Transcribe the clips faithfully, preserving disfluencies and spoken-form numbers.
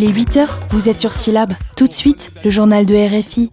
Il est huit heures, vous êtes sur Syllab. Tout de suite, le journal de R F I.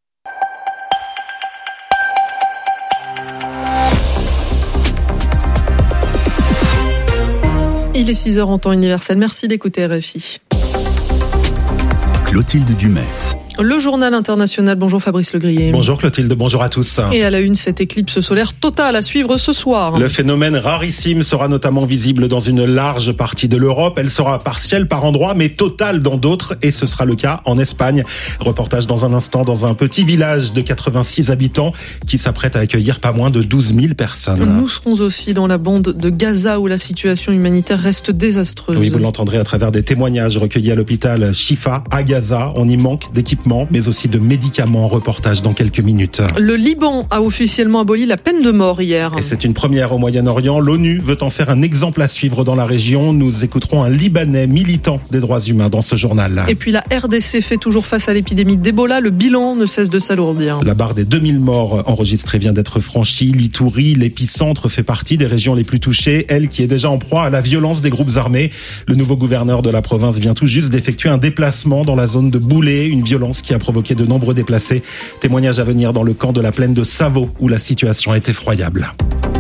Il est six heures en temps universel. Merci d'écouter R F I. Clotilde Dumais. Le journal international. Bonjour Fabrice Legrier. Bonjour Clotilde, bonjour à tous. Et à la une, cette éclipse solaire totale à suivre ce soir. Le phénomène rarissime sera notamment visible dans une large partie de l'Europe. Elle sera partielle par endroits, mais totale dans d'autres. Et ce sera le cas en Espagne. Reportage dans un instant dans un petit village de quatre-vingt-six habitants qui s'apprête à accueillir pas moins de douze mille personnes. Nous serons aussi dans la bande de Gaza où la situation humanitaire reste désastreuse. Oui, vous l'entendrez à travers des témoignages recueillis à l'hôpital Shifa à Gaza. On y manque d'équipements, mais aussi de médicaments. Reportage dans quelques minutes. Le Liban a officiellement aboli la peine de mort hier. Et c'est une première au Moyen-Orient. L'ONU veut en faire un exemple à suivre dans la région. Nous écouterons un Libanais militant des droits humains dans ce journal. Et puis la R D C fait toujours face à l'épidémie d'Ebola. Le bilan ne cesse de s'alourdir. La barre des deux mille morts enregistrés vient d'être franchie. L'Itourie, l'épicentre, fait partie des régions les plus touchées. Elle qui est déjà en proie à la violence des groupes armés. Le nouveau gouverneur de la province vient tout juste d'effectuer un déplacement dans la zone de Boulé. Une violence qui a provoqué de nombreux déplacés. Témoignage à venir dans le camp de la plaine de Savo où la situation est effroyable.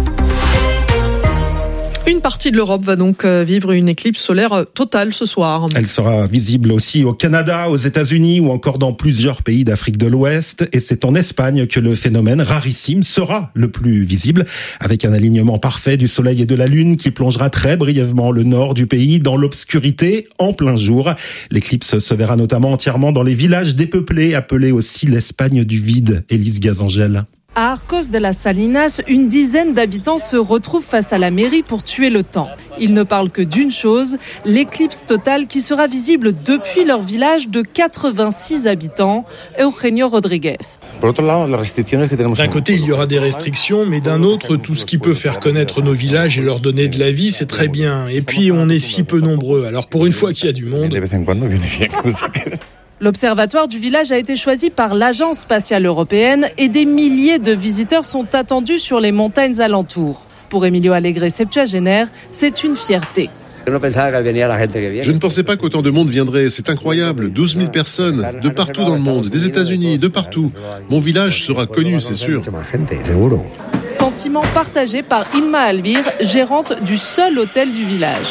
Une partie de l'Europe va donc vivre une éclipse solaire totale ce soir. Elle sera visible aussi au Canada, aux États-Unis ou encore dans plusieurs pays d'Afrique de l'Ouest. Et c'est en Espagne que le phénomène rarissime sera le plus visible, avec un alignement parfait du Soleil et de la Lune qui plongera très brièvement le nord du pays dans l'obscurité en plein jour. L'éclipse se verra notamment entièrement dans les villages dépeuplés, appelés aussi l'Espagne du vide. Élise Gazangel. À Arcos de las Salinas, une dizaine d'habitants se retrouvent face à la mairie pour tuer le temps. Ils ne parlent que d'une chose, l'éclipse totale qui sera visible depuis leur village de quatre-vingt-six habitants, Eugenio Rodriguez. D'un côté, il y aura des restrictions, mais d'un autre, tout ce qui peut faire connaître nos villages et leur donner de la vie, c'est très bien. Et puis, on est si peu nombreux, alors pour une fois qu'il y a du monde... L'observatoire du village a été choisi par l'Agence spatiale européenne et des milliers de visiteurs sont attendus sur les montagnes alentours. Pour Emilio Alegre, septuagénaire, c'est une fierté. Je ne pensais pas qu'autant de monde viendrait, c'est incroyable, douze mille personnes, de partout dans le monde, des États-Unis, de partout. Mon village sera connu, c'est sûr. Sentiment partagé par Inma Alvir, gérante du seul hôtel du village.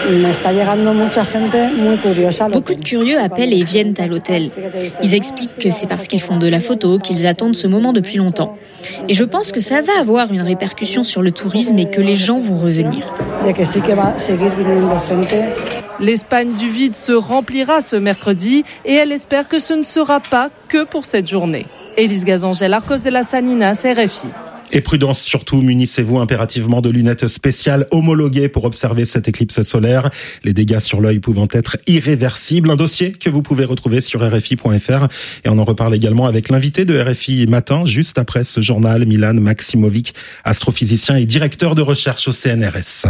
Beaucoup de curieux appellent et viennent à l'hôtel. Ils expliquent que c'est parce qu'ils font de la photo qu'ils attendent ce moment depuis longtemps. Et je pense que ça va avoir une répercussion sur le tourisme et que les gens vont revenir. L'Espagne du vide se remplira ce mercredi et elle espère que ce ne sera pas que pour cette journée. Élise Gazangel, Arcos de las Salinas, R F I. Et prudence surtout, munissez-vous impérativement de lunettes spéciales homologuées pour observer cette éclipse solaire. Les dégâts sur l'œil pouvant être irréversibles. Un dossier que vous pouvez retrouver sur R F I point F R. Et on en reparle également avec l'invité de R F I Matin, juste après ce journal, Milan Maximovic, astrophysicien et directeur de recherche au C N R S.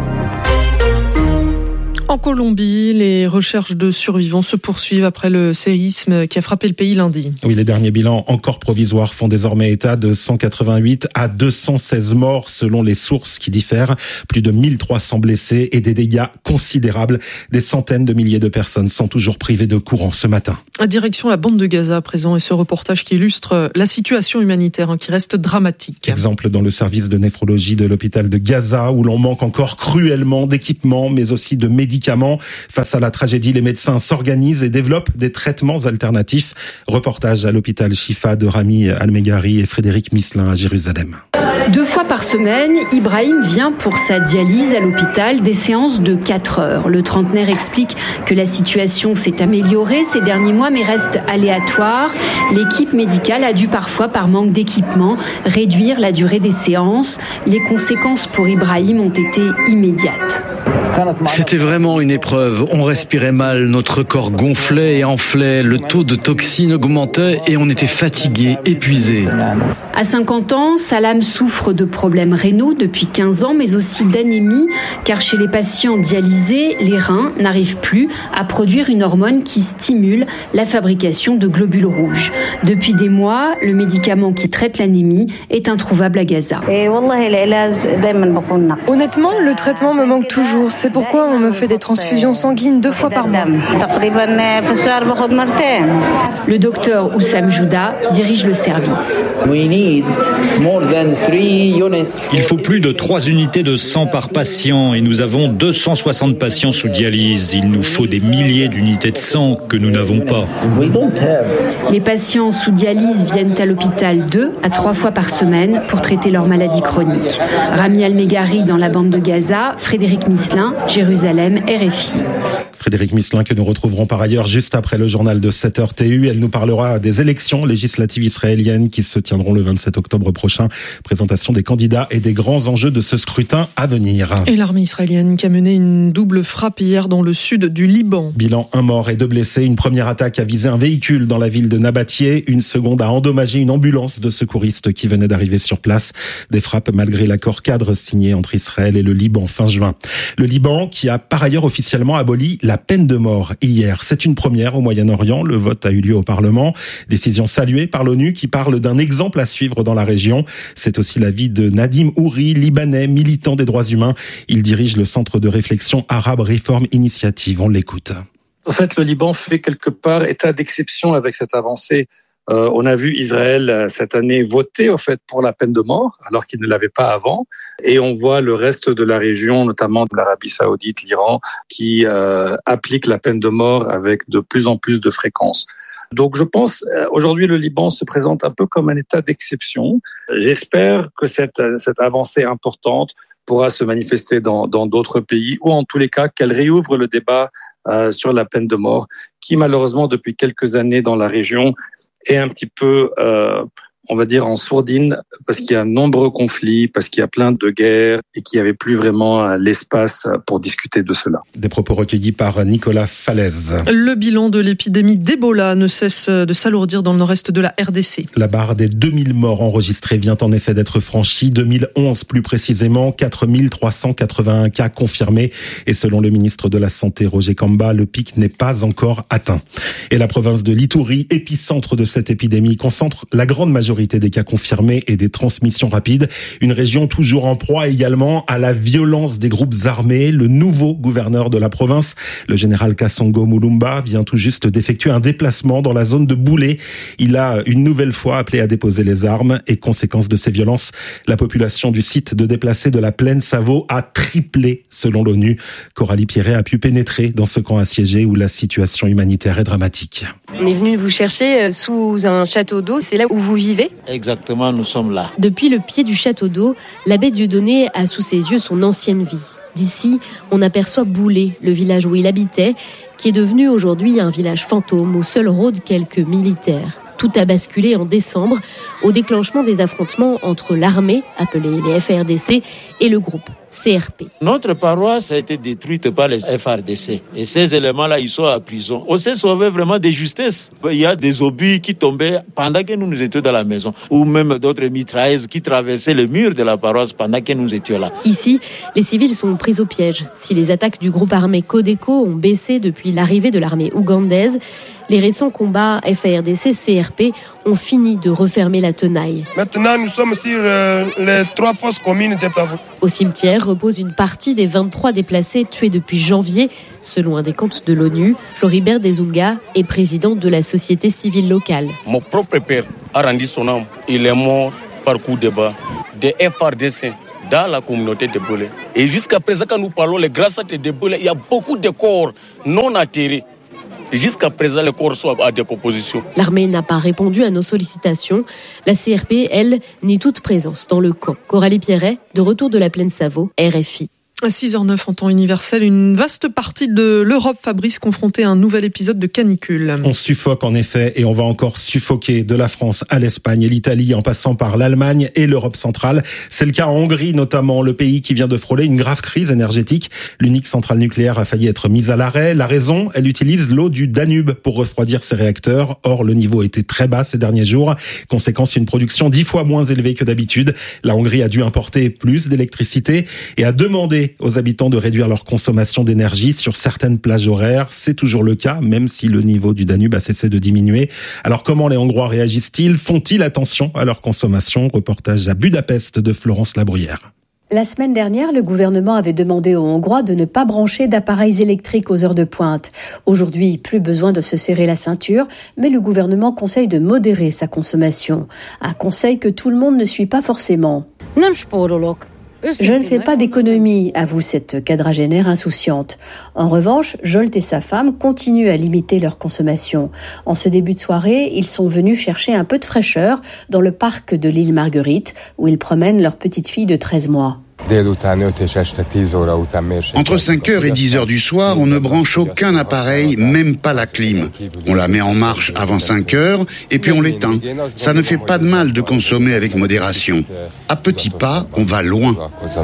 En Colombie, les recherches de survivants se poursuivent après le séisme qui a frappé le pays lundi. Oui, les derniers bilans encore provisoires font désormais état de cent quatre-vingt-huit à deux cent seize morts selon les sources qui diffèrent. Plus de mille trois cents blessés et des dégâts considérables. Des centaines de milliers de personnes sont toujours privées de courant ce matin. À direction la bande de Gaza à présent et ce reportage qui illustre la situation humanitaire hein, qui reste dramatique. Exemple dans le service de néphrologie de l'hôpital de Gaza où l'on manque encore cruellement d'équipements mais aussi de médicaments. Face à la tragédie, les médecins s'organisent et développent des traitements alternatifs. Reportage à l'hôpital Shifa de Rami Almegari et Frédéric Misselin à Jérusalem. Deux fois par semaine, Ibrahim vient pour sa dialyse à l'hôpital, des séances de quatre heures. Le trentenaire explique que la situation s'est améliorée ces derniers mois mais reste aléatoire. L'équipe médicale a dû parfois, par manque d'équipement, réduire la durée des séances. Les conséquences pour Ibrahim ont été immédiates. C'était vraiment une épreuve. On respirait mal, notre corps gonflait et enflait, le taux de toxines augmentait et on était fatigué, épuisé. À cinquante ans, Salam souffre de problèmes rénaux depuis quinze ans, mais aussi d'anémie, car chez les patients dialysés, les reins n'arrivent plus à produire une hormone qui stimule la fabrication de globules rouges. Depuis des mois, le médicament qui traite l'anémie est introuvable à Gaza. Honnêtement, le traitement me manque toujours. C'est pourquoi on me fait des transfusions sanguines deux fois par mois. Le docteur Oussam Jouda dirige le service. Il faut plus de trois unités de sang par patient et nous avons deux cent soixante patients sous dialyse. Il nous faut des milliers d'unités de sang que nous n'avons pas. Les patients sous dialyse viennent à l'hôpital deux à trois fois par semaine pour traiter leur maladie chronique. Rami Al-Meghari dans la bande de Gaza, Frédéric Misselin, Jérusalem, R F I. Frédéric Misselin que nous retrouverons par ailleurs juste après le journal de sept heures T U. Elle nous parlera des élections législatives israéliennes qui se tiendront le vingt-sept octobre prochain. Présentation des candidats et des grands enjeux de ce scrutin à venir. Et l'armée israélienne qui a mené une double frappe hier dans le sud du Liban. Bilan un mort et deux blessés. Une première attaque a visé un véhicule dans la ville de Nabatieh. Une seconde a endommagé une ambulance de secouristes qui venait d'arriver sur place. Des frappes malgré l'accord cadre signé entre Israël et le Liban fin juin. Le Liban qui a par ailleurs officiellement aboli la peine de mort hier. C'est une première au Moyen-Orient. Le vote a eu lieu au Parlement. Décision saluée par l'ONU qui parle d'un exemple à suivre dans la région. C'est aussi l'avis de Nadim Houri, libanais, militant des droits humains. Il dirige le centre de réflexion Arab Reform Initiative. On l'écoute. En fait, le Liban fait quelque part état d'exception avec cette avancée. Euh, on a vu Israël cette année voter au fait pour la peine de mort, alors qu'il ne l'avait pas avant. Et on voit le reste de la région, notamment de l'Arabie Saoudite, l'Iran, qui euh, applique la peine de mort avec de plus en plus de fréquence. Donc je pense, aujourd'hui, le Liban se présente un peu comme un état d'exception. J'espère que cette, cette avancée importante pourra se manifester dans, dans d'autres pays, ou en tous les cas qu'elle réouvre le débat euh, sur la peine de mort, qui malheureusement depuis quelques années dans la région est un petit peu, euh, on va dire, en sourdine, parce qu'il y a de nombreux conflits, parce qu'il y a plein de guerres et qu'il n'y avait plus vraiment l'espace pour discuter de cela. Des propos recueillis par Nicolas Falaise. Le bilan de l'épidémie d'Ebola ne cesse de s'alourdir dans le nord-est de la R D C. La barre des deux mille morts enregistrés vient en effet d'être franchie. deux mille onze plus précisément, quatre mille trois cent quatre-vingt-un cas confirmés. Et selon le ministre de la Santé, Roger Kamba, le pic n'est pas encore atteint. Et la province de l'Ituri, épicentre de cette épidémie, concentre la grande majorité des cas confirmés et des transmissions rapides. Une région toujours en proie également à la violence des groupes armés. Le nouveau gouverneur de la province, le général Kassongo Mulumba, vient tout juste d'effectuer un déplacement dans la zone de Boulé. Il a une nouvelle fois appelé à déposer les armes et conséquence de ces violences, la population du site de déplacés de la plaine Savo a triplé selon l'ONU. Coralie Pierret a pu pénétrer dans ce camp assiégé où la situation humanitaire est dramatique. On est venu vous chercher sous un château d'eau, c'est là où vous vivez ? Exactement, nous sommes là. Depuis le pied du château d'eau, l'abbé Dieudonné a sous ses yeux son ancienne vie. D'ici, on aperçoit Boulé, le village où il habitait, qui est devenu aujourd'hui un village fantôme où seuls rôdent quelques militaires. Tout a basculé en décembre au déclenchement des affrontements entre l'armée, appelée les F R D C, et le groupe C R P. Notre paroisse a été détruite par les F R D C. Et ces éléments-là, ils sont à prison. On s'est sauvé vraiment de justesse. Il y a des obus qui tombaient pendant que nous, nous étions dans la maison. Ou même d'autres mitrailleuses qui traversaient le mur de la paroisse pendant que nous étions là. Ici, les civils sont pris au piège. Si les attaques du groupe armé Codeco ont baissé depuis l'arrivée de l'armée ougandaise, les récents combats F R D C C R P ont fini de refermer la tenaille. Maintenant, nous sommes sur euh, les trois fosses communes de Savo. Au cimetière repose une partie des vingt-trois déplacés tués depuis janvier, selon un décompte de l'ONU. Floribert Desunga est président de la société civile locale. Mon propre père a rendu son âme. Il est mort par coup de bas des F R D C dans la communauté de Boulé. Et jusqu'à présent, quand nous parlons les grassettes de Boulé, il y a beaucoup de corps non atterrés. Jusqu'à présent, les corps sont à décomposition. L'armée n'a pas répondu à nos sollicitations. La C R P, elle, nie toute présence dans le camp. Coralie Pierret, de retour de la plaine Savo, R F I. À six heures neuf en temps universel, une vaste partie de l'Europe, Fabrice, confrontée à un nouvel épisode de canicule. On suffoque en effet et on va encore suffoquer de la France à l'Espagne et l'Italie en passant par l'Allemagne et l'Europe centrale. C'est le cas en Hongrie notamment, le pays qui vient de frôler une grave crise énergétique. L'unique centrale nucléaire a failli être mise à l'arrêt. La raison, elle utilise l'eau du Danube pour refroidir ses réacteurs. Or, le niveau était très bas ces derniers jours. Conséquence, une production dix fois moins élevée que d'habitude. La Hongrie a dû importer plus d'électricité et a demandé aux habitants de réduire leur consommation d'énergie sur certaines plages horaires. C'est toujours le cas, même si le niveau du Danube a cessé de diminuer. Alors comment les Hongrois réagissent-ils ? Font-ils attention à leur consommation ? Reportage à Budapest de Florence Labruyère. La semaine dernière, le gouvernement avait demandé aux Hongrois de ne pas brancher d'appareils électriques aux heures de pointe. Aujourd'hui, plus besoin de se serrer la ceinture, mais le gouvernement conseille de modérer sa consommation. Un conseil que tout le monde ne suit pas forcément. Je ne fais pas d'économie, avoue cette quadragénaire insouciante. En revanche, Zsolt et sa femme continuent à limiter leur consommation. En ce début de soirée, ils sont venus chercher un peu de fraîcheur dans le parc de l'île Marguerite, où ils promènent leur petite fille de treize mois. Entre cinq heures et dix heures du soir, on ne branche aucun appareil, même pas la clim. On la met en marche avant cinq heures et puis on l'éteint. Ça ne fait pas de mal de consommer avec modération. À petits pas, on va loin.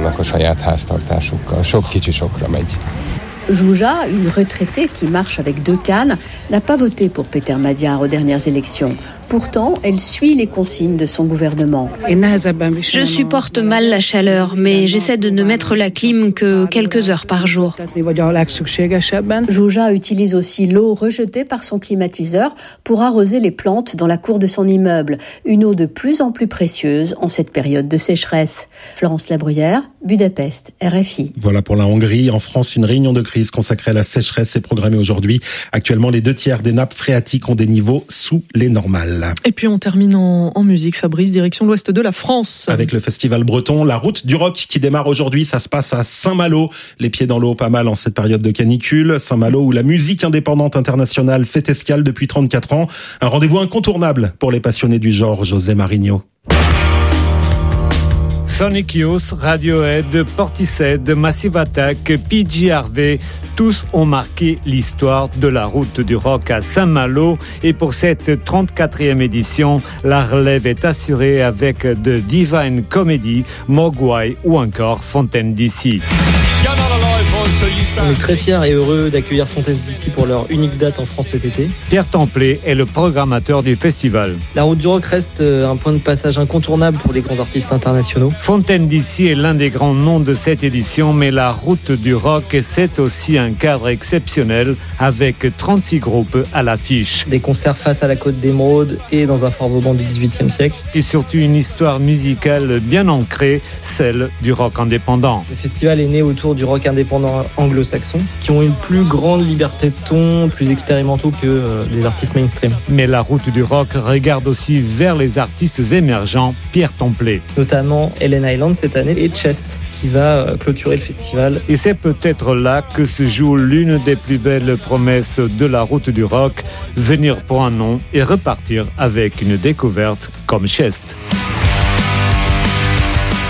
Zsuzsa, une retraitée qui marche avec deux cannes, n'a pas voté pour Péter Magyar aux dernières élections. Pourtant, elle suit les consignes de son gouvernement. Je supporte mal la chaleur, mais j'essaie de ne mettre la clim que quelques heures par jour. Zsuzsa utilise aussi l'eau rejetée par son climatiseur pour arroser les plantes dans la cour de son immeuble. Une eau de plus en plus précieuse en cette période de sécheresse. Florence Labruyère, Budapest, R F I. Voilà pour la Hongrie. En France, une réunion de crise consacrée à la sécheresse est programmée aujourd'hui. Actuellement, les deux tiers des nappes phréatiques ont des niveaux sous les normales. Et puis on termine en, en musique, Fabrice, direction l'ouest de la France. Avec le festival breton, la route du rock qui démarre aujourd'hui, ça se passe à Saint-Malo. Les pieds dans l'eau, pas mal en cette période de canicule. Saint-Malo où la musique indépendante internationale fait escale depuis trente-quatre ans. Un rendez-vous incontournable pour les passionnés du genre, José Marigno. Sonic Youth, Radiohead, Portishead, Massive Attack, P J Harvey, tous ont marqué l'histoire de la route du rock à Saint-Malo. Et pour cette trente-quatrième édition, la relève est assurée avec The Divine Comedy, Mogwai ou encore Fontaine D C. On est très fiers et heureux d'accueillir Fontaine D C pour leur unique date en France cet été. Pierre Templet est le programmateur du festival. La route du rock reste un point de passage incontournable pour les grands artistes internationaux. Fontaine D C est l'un des grands noms de cette édition, mais la route du rock, c'est aussi un cadre exceptionnel avec trente-six groupes à l'affiche. Des concerts face à la côte d'Émeraude et dans un Fort Vauban du dix-huitième siècle. Et surtout une histoire musicale bien ancrée, celle du rock indépendant. Le festival est né autour du rock indépendant anglo-saxon, qui ont une plus grande liberté de ton, plus expérimentaux que euh, les artistes mainstream. Mais la route du rock regarde aussi vers les artistes émergents, Pierre Templet. Notamment Ellen Island cette année et Chest, qui va euh, clôturer le festival. Et c'est peut-être là que se joue l'une des plus belles promesses de la route du rock, venir pour un nom et repartir avec une découverte comme Chest.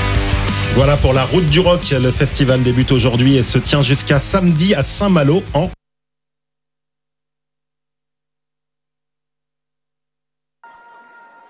Voilà pour la route du rock. Le festival débute aujourd'hui et se tient jusqu'à samedi à Saint-Malo en